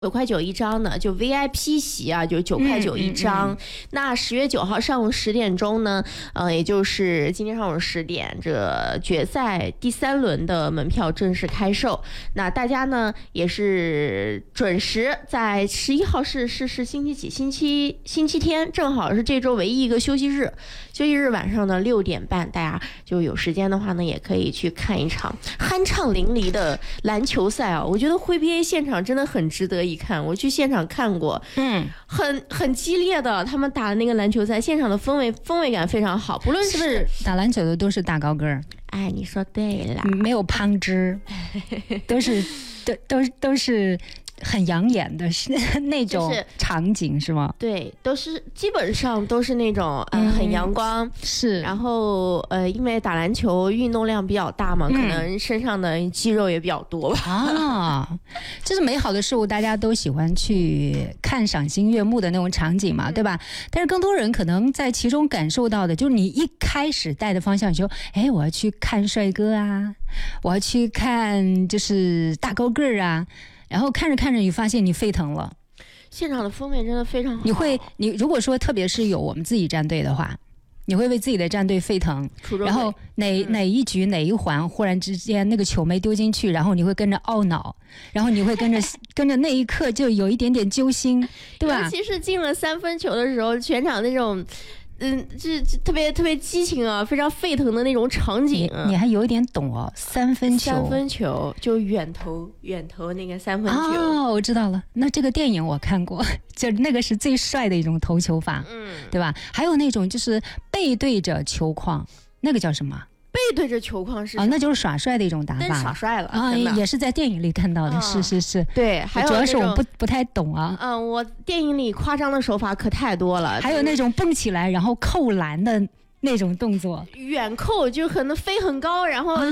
9.9块一张呢，就 VIP 席啊，就9.9块一张。那10月9号上午10点钟呢，也就是今天上午10点，这决赛第3轮的门票正式开售。那大家呢也是准时在11号是星期几？星期天，正好是这周唯一一个休息日。休息日晚上呢6点半，大家就有时间的话呢，也可以去看一场酣畅淋漓的篮球赛啊！我觉得徽 BA 现场真的很值得一看，我去现场看过，很激烈的，他们打的那个篮球赛，现场的氛围感非常好，不论是打篮球的都是大高个儿， 哎，你说对了， 没有胖枝，都是很养眼的那种场景，是吗？ 对，基本上都是那种很阳光， 是。 然后因为打篮球运动量比较大嘛，可能身上的肌肉也比较多吧。 啊，这是美好的事物，大家都喜欢去看赏心悦目的那种场景嘛，对吧？但是更多人可能在其中感受到的，就是你一开始带的方向说，哎，我要去看帅哥啊，我要去看就是大高个儿啊。然后看着看着，你发现你沸腾了， 现场的氛围真的非常好。 你如果说特别是有我们自己战队的话，你会为自己的战队沸腾，然后哪一局哪一环忽然之间那个球没丢进去，然后你会跟着懊恼，然后你会跟着那一刻就有一点点揪心，对吧？ 尤其是进了3分球的时候，全场那种。这特别激情啊，非常沸腾的那种场景。 你还有一点懂哦，3分球就远投那个3分球。 哦，我知道了。那这个电影我看过，就那个是最帅的一种投球法，对吧？还有那种就是背对着球框，那个叫什么？ 背对着球框是那就是耍帅的一种打法， 但耍帅了啊，也是在电影里看到的，是， 对，还有主要是我不太懂啊。 我电影里夸张的手法可太多了， 还有那种蹦起来然后扣篮的那种动作， 远扣就可能飞很高，然后